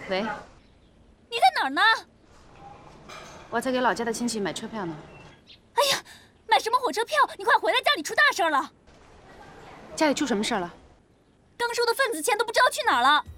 喂， 你在哪儿呢？ 我在给老家的亲戚买车票呢。 哎呀，买什么火车票？你快回来，家里出大事了！ 家里出什么事了？ 刚收的份子钱都不知道去哪儿了。